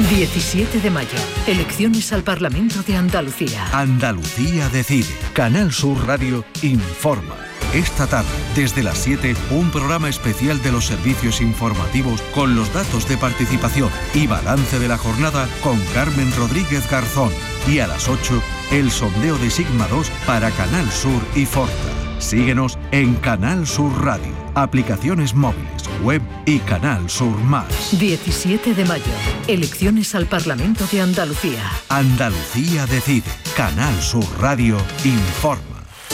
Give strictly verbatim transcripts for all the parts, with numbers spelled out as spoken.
diecisiete de mayo, elecciones al Parlamento de Andalucía. Andalucía decide. Canal Sur Radio informa. Esta tarde, desde las siete, un programa especial de los servicios informativos con los datos de participación y balance de la jornada con Carmen Rodríguez Garzón. Y a las ocho, el sondeo de Sigma dos para Canal Sur y Forta. Síguenos en Canal Sur Radio, aplicaciones móviles, web y Canal Sur Más. diecisiete de mayo, elecciones al Parlamento de Andalucía. Andalucía decide. Canal Sur Radio informa.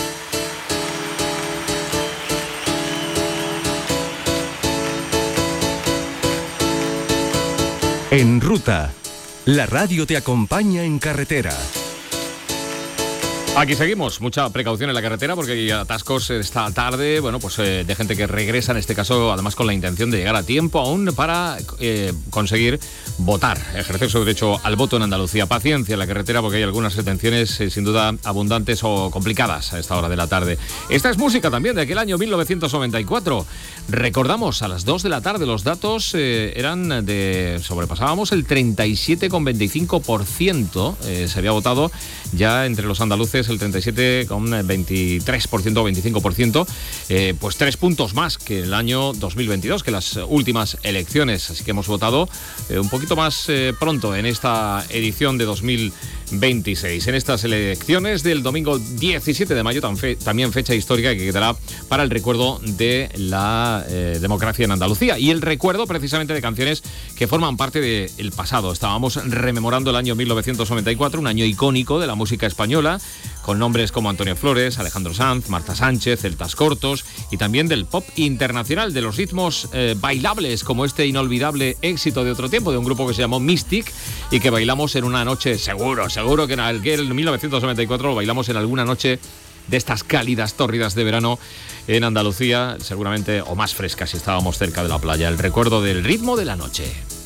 En Ruta, la radio te acompaña en carretera. Aquí seguimos, mucha precaución en la carretera porque hay atascos esta tarde, bueno, pues eh, de gente que regresa, en este caso, además con la intención de llegar a tiempo aún para eh, conseguir votar, ejercer su derecho al voto en Andalucía. Paciencia en la carretera porque hay algunas detenciones eh, sin duda abundantes o complicadas a esta hora de la tarde. Esta es música también de aquel año mil novecientos noventa y cuatro. Recordamos, a las dos de la tarde los datos eh, eran de... sobrepasábamos el treinta y siete coma veinticinco por ciento, eh, se había votado ya entre los andaluces el treinta y siete coma veintitrés por ciento o veinticinco por ciento, eh, pues tres puntos más que el año dos mil veintidós, que las últimas elecciones. Así que hemos votado eh, un poquito más eh, pronto en esta edición de dos mil veintiséis. En estas elecciones del domingo diecisiete de mayo, también fecha histórica que quedará para el recuerdo de la eh, democracia en Andalucía y el recuerdo precisamente de canciones que forman parte del pasado. Estábamos rememorando el año mil novecientos noventa y cuatro, un año icónico de la música española, con nombres como Antonio Flores, Alejandro Sanz, Marta Sánchez, Celtas Cortos, y también del pop internacional, de los ritmos eh, bailables, como este inolvidable éxito de otro tiempo, de un grupo que se llamó Mystic, y que bailamos en una noche, seguro, seguro que en el mil novecientos noventa y cuatro lo bailamos en alguna noche de estas cálidas, tórridas de verano en Andalucía, seguramente, o más frescas si estábamos cerca de la playa. El recuerdo del ritmo de la noche.